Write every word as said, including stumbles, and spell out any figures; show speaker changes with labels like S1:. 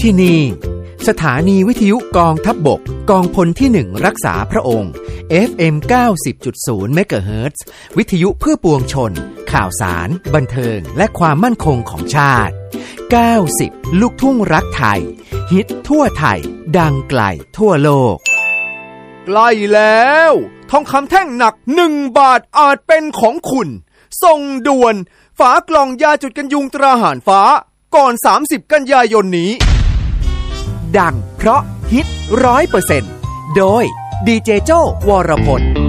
S1: ที่นี่สถานีวิทยุกองทัพบกกองพลที่หนึ่งรักษาพระองค์ เอฟ เอ็ม เก้าสิบจุดศูนย์ เมกะเฮิรตซ์วิทยุเพื่อปวงชนข่าวสารบันเทิงและความมั่นคงของชาติเก้าสิบลูกทุ่งรักไทยฮิตทั่วไทยดังไกลทั่วโลก
S2: ใกล้แล้วทองคำแท่งหนักหนึ่งบาทอาจเป็นของคุณส่งด่วนฝากล่องยาจุดกันยุงตราหารฟ้าก่อนสามสิบกันยายนนี้
S1: ดังเพราะฮิต ร้อยเปอร์เซ็นต์ โดยดีเจโจ้วรพล